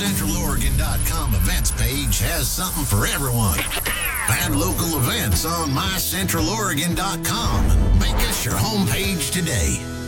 MyCentralOregon.com events page has something for everyone. Find local events on MyCentralOregon.com and make us your homepage today.